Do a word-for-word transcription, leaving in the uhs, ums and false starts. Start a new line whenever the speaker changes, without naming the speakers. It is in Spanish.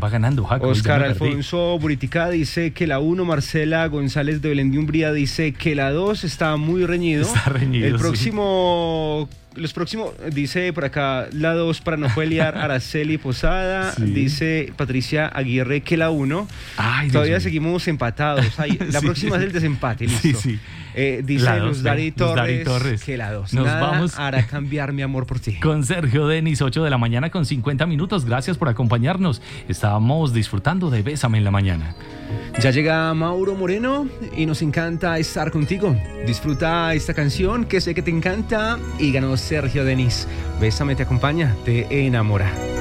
va ganando, Jaco.
Oscar Alfonso Buritica dice que la uno, Marcela González de Belén de Umbría dice que la dos, está muy reñido.
Está reñido,
El
sí.
próximo... Los próximos, dice por acá, la dos para no pelear, Araceli Posada, sí. Dice Patricia Aguirre que la uno. Ay, todavía seguimos empatados. Ay, la sí, próxima sí. Es el desempate, listo. Sí, sí. Eh, dice Luz Dari Torres, Torres que la dos.
Nos
Nada
vamos
hará cambiar mi amor por ti.
Con Sergio Denis, ocho de la mañana con cincuenta minutos. Gracias por acompañarnos. Estábamos disfrutando de Bésame en la mañana.
Ya llega Mauro Moreno y nos encanta estar contigo. Disfruta esta canción que sé que te encanta y ganó Sergio Denis. Bésame te acompaña, te enamora.